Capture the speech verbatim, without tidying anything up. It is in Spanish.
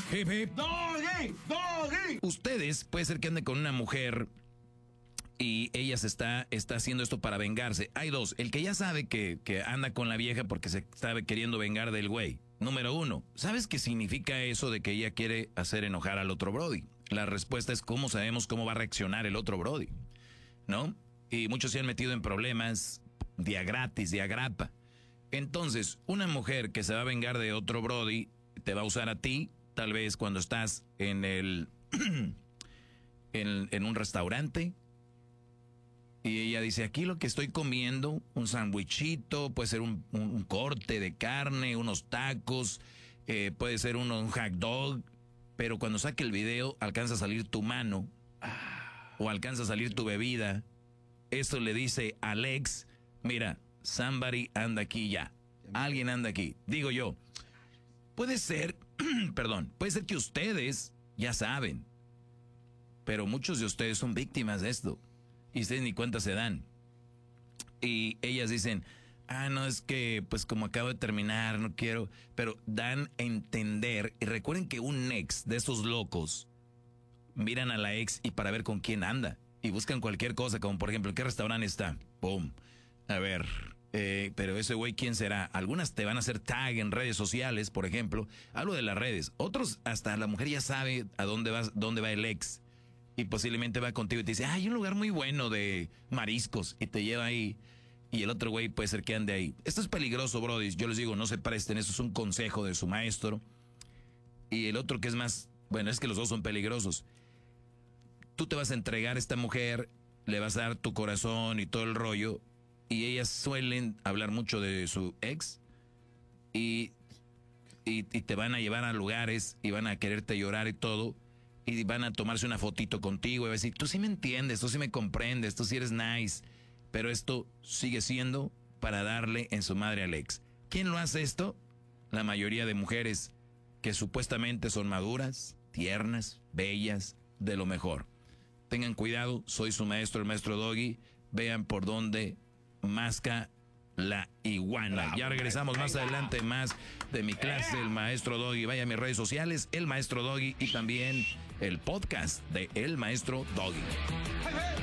Hip, hip. Doggy, doggy. Ustedes, puede ser que anden con una mujer y ella se está, está haciendo esto para vengarse. Hay dos. El que ya sabe que, que anda con la vieja porque se está queriendo vengar del güey. Número uno, ¿sabes qué significa eso de que ella quiere hacer enojar al otro brody? La respuesta es cómo sabemos cómo va a reaccionar el otro brody, ¿no? Y muchos se han metido en problemas día gratis, día grapa. Entonces, una mujer que se va a vengar de otro brody te va a usar a ti, tal vez cuando estás en el en, en un restaurante y ella dice, aquí lo que estoy comiendo, un sandwichito, puede ser un, un, un corte de carne, unos tacos, eh, puede ser un, un hot dog, pero cuando saque el video alcanza a salir tu mano o alcanza a salir tu bebida. Esto le dice a Alex, mira, somebody anda aquí ya, alguien anda aquí. Digo yo, puede ser, perdón, puede ser que ustedes ya saben, pero muchos de ustedes son víctimas de esto y ustedes ni cuenta se dan. Y ellas dicen, ah, no, es que pues como acabo de terminar, no quiero, pero dan a entender. Y recuerden que un ex de esos locos miran a la ex y para ver con quién anda y buscan cualquier cosa, como por ejemplo, ¿qué restaurante está? Pum, a ver, eh, pero ese güey, ¿quién será? Algunas te van a hacer tag en redes sociales, por ejemplo. Hablo de las redes. Otros, hasta la mujer ya sabe a dónde va, dónde va el ex. Y posiblemente va contigo y te dice, ah, hay un lugar muy bueno de mariscos. Y te lleva ahí. Y el otro güey puede ser que ande ahí. Esto es peligroso, brody. Yo les digo, no se presten. Eso es un consejo de su maestro. Y el otro que es más, bueno, es que los dos son peligrosos. Tú te vas a entregar a esta mujer, le vas a dar tu corazón y todo el rollo. Y ellas suelen hablar mucho de su ex. Y, y, y te van a llevar a lugares y van a quererte llorar y todo. Y van a tomarse una fotito contigo y va a decir, tú sí me entiendes, tú sí me comprendes, tú sí eres nice. Pero esto sigue siendo para darle en su madre al ex. ¿Quién lo hace esto? La mayoría de mujeres que supuestamente son maduras, tiernas, bellas, de lo mejor. Tengan cuidado, soy su maestro, el maestro Doggy. Vean por dónde masca la iguana. Bravo, ya regresamos más adelante, más de mi clase, el maestro Doggy. Vaya a mis redes sociales, el maestro Doggy, y también el podcast de El Maestro Doggy.